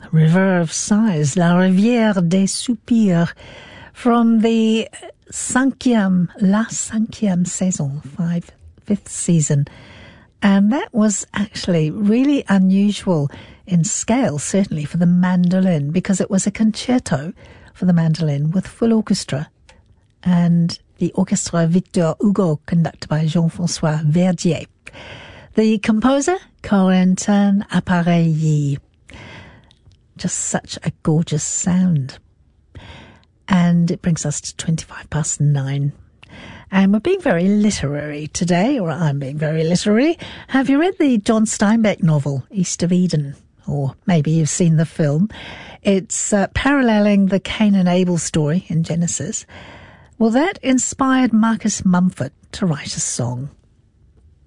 River of Sighs, La Rivière des Soupirs, from the La Cinquième Saison, fifth season. And that was actually really unusual in scale, certainly for the mandolin, because it was a concerto for the mandolin with full orchestra. And the Orchestre Victor Hugo, conducted by Jean-François Verdier. The composer, Corentin Appareilly. Just such a gorgeous sound. And it brings us to 9:25. And we're being very literary today, or I'm being very literary. Have you read the John Steinbeck novel, East of Eden? Or maybe you've seen the film. It's paralleling the Cain and Abel story in Genesis. Well, that inspired Marcus Mumford to write a song.